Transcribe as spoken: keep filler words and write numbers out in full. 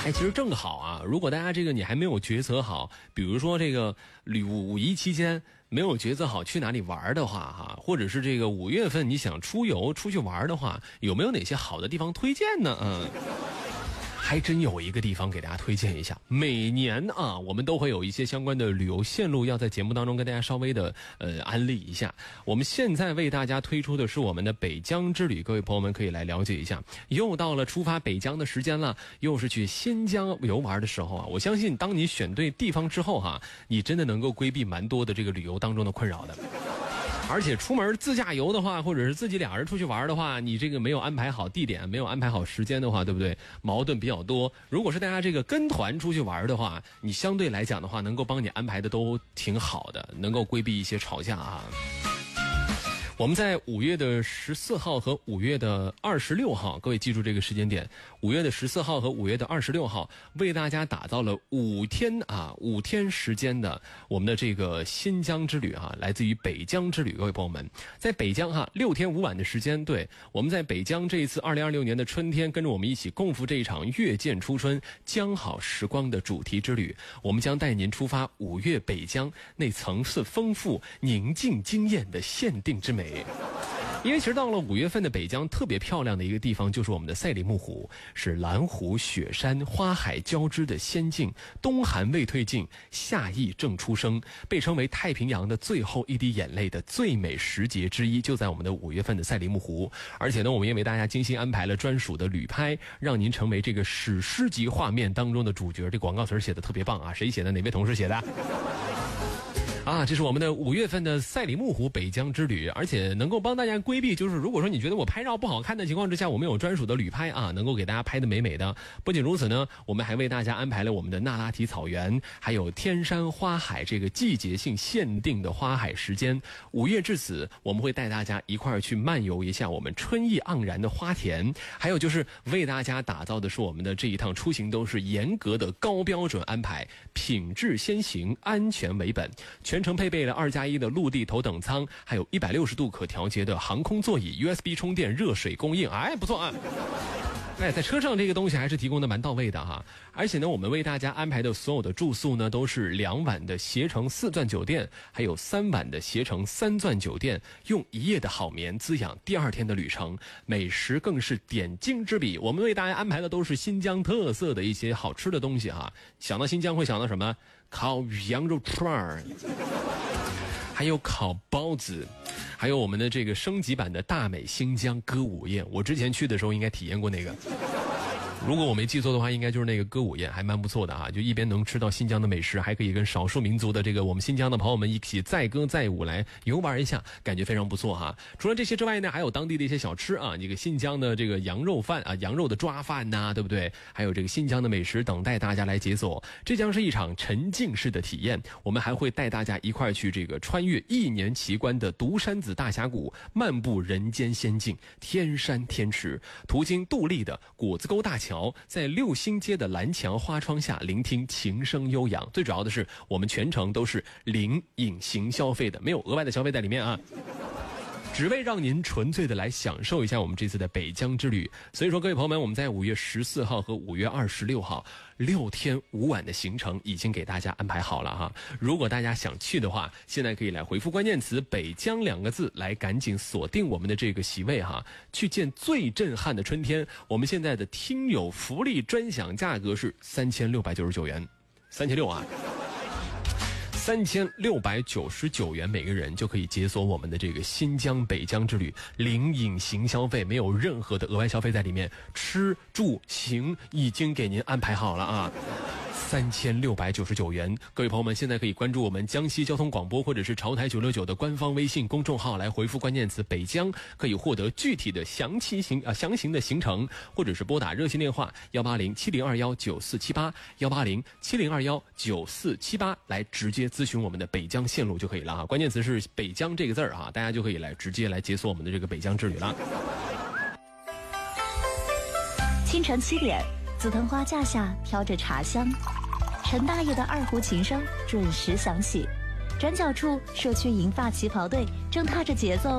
哎，其实正好啊，如果大家这个你还没有决策好，比如说这个旅五一期间没有决策好去哪里玩的话哈，或者是这个五月份你想出游出去玩的话，有没有哪些好的地方推荐呢？嗯。还真有一个地方给大家推荐一下，每年啊我们都会有一些相关的旅游线路要在节目当中跟大家稍微的呃安利一下。我们现在为大家推出的是我们的北疆之旅，各位朋友们可以来了解一下。又到了出发北疆的时间了，又是去新疆游玩的时候啊，我相信当你选对地方之后哈，你真的能够规避蛮多的这个旅游当中的困扰的。而且出门自驾游的话，或者是自己俩人出去玩的话，你这个没有安排好地点，没有安排好时间的话，对不对？矛盾比较多。如果是大家这个跟团出去玩的话，你相对来讲的话，能够帮你安排的都挺好的，能够规避一些吵架啊。我们在五月的十四号和五月的二十六号，各位记住这个时间点，五月的十四号和五月的二十六号，为大家打造了五天啊五天时间的我们的这个新疆之旅哈，来自于北疆之旅。各位朋友们，在北疆哈六天五晚的时间，对，我们在北疆这一次二零二六年的春天，跟着我们一起共赴这一场月见初春疆好时光的主题之旅，我们将带您出发五月北疆那层次丰富、宁静惊艳的限定之美。因为其实到了五月份的北疆，特别漂亮的一个地方就是我们的赛里木湖，是蓝湖、雪山、花海交织的仙境，冬寒未退尽，夏意正初生，被称为太平洋的最后一滴眼泪的最美时节之一，就在我们的五月份的赛里木湖。而且呢，我们也为大家精心安排了专属的旅拍，让您成为这个史诗级画面当中的主角。这广告词写的特别棒啊，谁写的？哪位同事写的？啊，这是我们的五月份的赛里木湖北疆之旅，而且能够帮大家规避，就是如果说你觉得我拍照不好看的情况之下，我们有专属的旅拍啊，能够给大家拍得美美的。不仅如此呢，我们还为大家安排了我们的那拉提草原，还有天山花海这个季节性限定的花海时间。五月至此，我们会带大家一块儿去漫游一下我们春意盎然的花田，还有就是为大家打造的是我们的这一趟出行都是严格的高标准安排，品质先行，安全为本。全程配备了二加一的陆地头等舱，还有一百六十度可调节的航空座椅 ，U S B 充电，热水供应，哎，不错啊。哎，在车上这个东西还是提供的蛮到位的哈。而且呢，我们为大家安排的所有的住宿呢，都是两晚的携程四钻酒店，还有三晚的携程三钻酒店，用一夜的好眠滋养第二天的旅程。美食更是点睛之笔，我们为大家安排的都是新疆特色的一些好吃的东西哈。想到新疆会想到什么？烤羊肉串儿。还有烤包子，还有我们的这个升级版的大美新疆歌舞宴，我之前去的时候应该体验过那个。如果我没记错的话，应该就是那个歌舞宴，还蛮不错的哈。就一边能吃到新疆的美食，还可以跟少数民族的这个我们新疆的朋友们一起载歌载舞来游玩一下，感觉非常不错哈。除了这些之外呢，还有当地的一些小吃啊，这个新疆的这个羊肉饭啊，羊肉的抓饭呐、啊，对不对？还有这个新疆的美食等待大家来解锁。这将是一场沉浸式的体验，我们还会带大家一块去这个穿越一年奇观的独山子大峡谷，漫步人间仙境，天山天池，途经杜丽的果子沟大桥。在六星街的蓝墙花窗下聆听琴声悠扬，最主要的是我们全程都是零隐形消费的，没有额外的消费在里面啊，只为让您纯粹的来享受一下我们这次的北疆之旅。所以说各位朋友们，我们在五月十四号和五月二十六号六天五晚的行程已经给大家安排好了哈。如果大家想去的话，现在可以来回复关键词北疆两个字，来赶紧锁定我们的这个席位哈，去见最震撼的春天。我们现在的听友福利专享价格是三千六百九十九元，三千六啊。三千六百九十九元每个人就可以解锁我们的这个新疆北疆之旅，零隐形消费，没有任何的额外消费在里面，吃住行已经给您安排好了啊。三千六百九十九元，各位朋友们现在可以关注我们江西交通广播或者是潮台九六九的官方微信公众号，来回复关键词北疆，可以获得具体的详期行啊详行的行程，或者是拨打热线电话幺八零七零二幺九四七八幺八零七零二幺九四七八来直接咨询我们的北疆线路就可以了哈。关键词是北疆这个字儿哈，大家就可以来直接来解锁我们的这个北疆之旅了。 清晨七点，紫藤花架下飘着茶香，陈大爷的二胡琴声准时响起。转角处，社区银发旗袍队正踏着节奏